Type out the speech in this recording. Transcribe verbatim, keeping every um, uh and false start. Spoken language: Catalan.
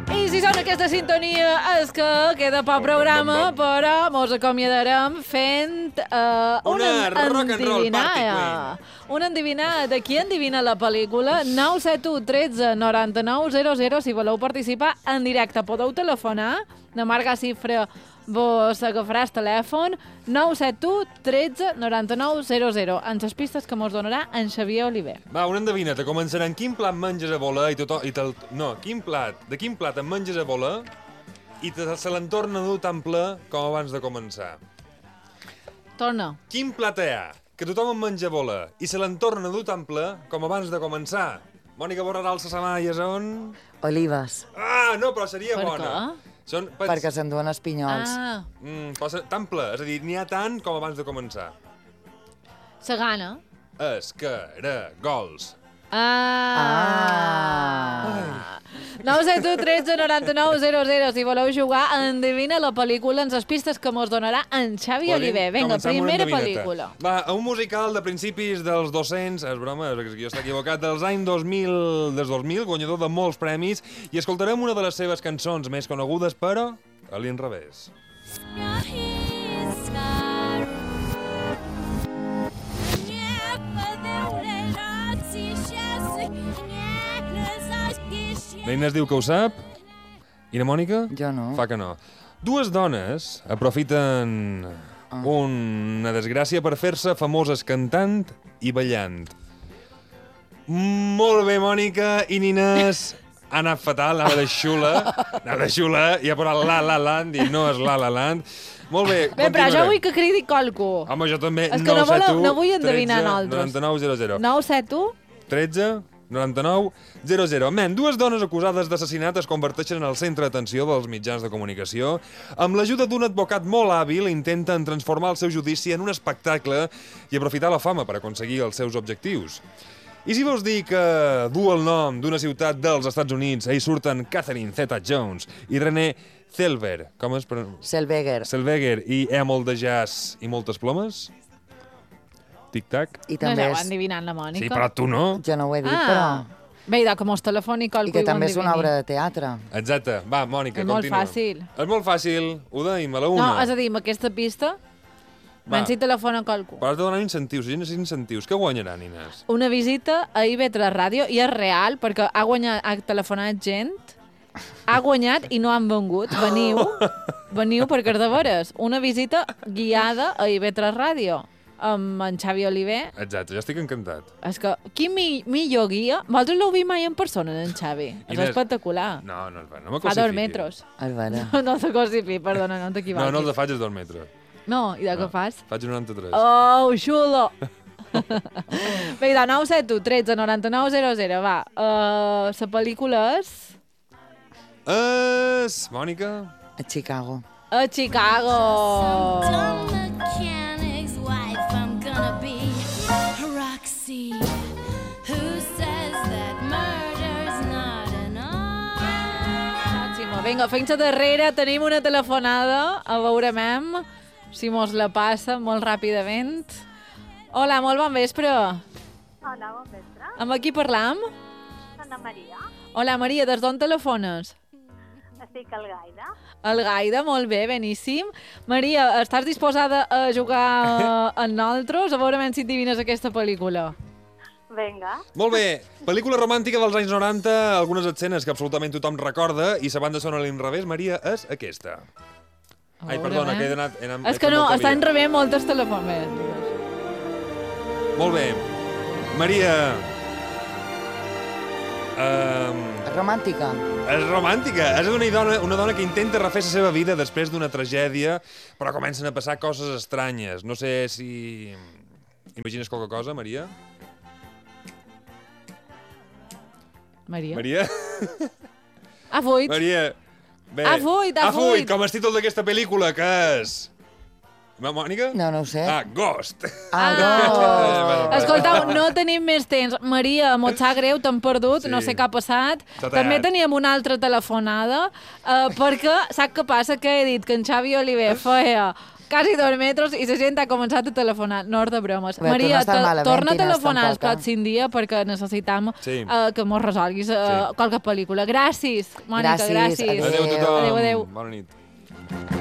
I si sona aquesta sintonia és que queda poc programa, però mos acomiadarem fent uh, una, una rock and roll party queen. Una endivinada. De qui endivina la pel·lícula? nou set u tretze noranta-nou zero zero. Si voleu participar en directe podeu telefonar. La Marga Cifra vos agafaràs telèfon nou set u tretze noranta-nou zero zero. En les pistes que mos donarà en Xavier Oliver. Va, una endevineta. Començarà en quin plat menges a voler i tothom... I te'l... No, quin plat? De quin plat em menges a voler i te, se l'entorn a dur tan ple com abans de començar? Torna. Quin plat hi ha que tothom en menja a voler i se l'entorn a dur tan ple com abans de començar? Mònica Borrarà, els Sasamaies on? Olives. Ah, no, però seria Per bona. què? Són, pens... Perquè s'enduen espinyols. Ah, Mm, però se- tan ple, és a dir, n'hi ha tant com abans de començar. se gana. Es, que, era, gols. Ah. Ah. nou set u tretze noranta-nou zero zero. Si voleu jugar, endevina la pel·lícula en les pistes que mos donarà en Xavi Podem Oliver. Vinga, començar amb una primera endevineta. pel·lícula. Va, un musical de principis dels dos-cents, és broma, és que jo està equivocat, dels anys dos mil, des dos mil, guanyador de molts premis, i escoltarem una de les seves cançons més conegudes, però a l'inrevés. La Inés diu que ho sap, i la Mònica? Jo no. Fa que no. Dues dones aprofiten Ah. una desgràcia per fer-se famoses cantant i ballant. Molt bé, Mònica i Nines. Ha anat fatal, anava de xula, anava de xula, i ha posat la la land, i no és la la land. Molt bé, Bé, però jo continuarem. vull que cridi qualcú. Home, jo també. És que no voleu- nou set u, no vull endevinar tretze, nosaltres. noranta-nou zero zero. nou set u. tretze noranta-nou zero zero. Men, dues dones acusades d'assassinat es converteixen en el centre d'atenció dels mitjans de comunicació. Amb l'ajuda d'un advocat molt hàbil intenten transformar el seu judici en un espectacle i aprofitar la fama per aconseguir els seus objectius. I si vols dir que du el nom d'una ciutat dels Estats Units, ahí surten Catherine Zeta-Jones i René Zellweger, com es pronuncia? Selveger. Zellweger, i hi ha molt de jazz i moltes plomes? Tic-tac? I No també aneu és... endivinant la Mònica. Sí, però tu no. Jo no ho he dit, Ah. però... Bé, idò, que mos telefoni qualcú I que ho també és una endevini. obra de teatre. Exacte. Va, Mònica, És molt continua. fàcil. És molt fàcil. Ho deim a la una. No, és a dir, amb aquesta pista, Va. menys si telefona qualcú. Però has de donar incentius. Si necessita incentius, què guanyarà, Nines? Una visita a I V tres Ràdio, i és real, perquè ha guanyat, ha telefonat gent, ha guanyat i no han vengut. Veniu, veniu perquè és de veres. Una visita guiada a I V tres Ràdio amb en Xavi Oliver. Exacte, ja estic encantat. És que, qui mi, millor guia? Vosaltres l'heu vist mai en persona, en Xavi? És Inés, espectacular. No, no, no, no me Fa dos metres. És vera. No, no te cosifi, perdona, no No, t'equivoquis. no els de faig és dos metres. No, i de què No. fas? Faig un noranta-tres. Oh, xulo! Bé, de nou set u tretze noranta-nou zero zero, va. Uh, la pel·lícula és És... Mònica? A Chicago. a Chicago. Mechanic's wife, I'm gonna be Roxy, who says that murder's not enough. Ximo, vinga, fins a darrere tenim una telefonada, a veurem si mos la passa molt ràpidament. Hola, molt bon vespre. Hola, bon vespre. Amb qui parlam? Soc la Maria. Hola, Maria, des d'on telefones? Estic al Gaire. El Gaida, molt bé, beníssim. Maria, estàs disposada a jugar amb nosaltres? A veure si endevines aquesta pel·lícula. Vinga. Molt bé. Pel·lícula romàntica dels anys noranta, algunes escenes que absolutament tothom recorda, i la banda sonora a l'inrevés, Maria, és aquesta. A Ai, veure, perdona, eh? que he anat... He anat És he que fet no, molta estan via. rebent moltes telefons. Molt bé. Maria... Um, Romàntica. és romàntica. És una dona, una dona que intenta refer la seva vida després d'una tragèdia, però comencen a passar coses estranyes. No sé si... Imagines qualque cosa, Maria? Maria? Maria? Ha fuit. Maria... Bé. Ha fuit, ha ha fuit. fuit. Com el títol d'aquesta pel·lícula, que és... Ma- Mònica? No, no ho sé. Ah, Ghost. Ah, Bueno, Escoltau, no tenim més temps. Maria, mos sap greu, t'hem perdut, Sí. no sé què ha passat. S'ha També tallat. teníem una altra telefonada, eh, perquè saps què passa? Que he dit que en Xavi Oliver feia quasi dos metres i la gent ha començat a telefonar. Nord de bromes. Bé, tu no Maria, estàs te- malament, torna a Tines, telefonar el tampoc, eh? pròxim dia perquè necessitam Sí. uh, que mos resolguis uh, Sí. qualque pel·lícula. Gràcies, Mònica, Gràcies, gràcies. adéu. Adéu a tothom. Adéu, adéu. Bona nit.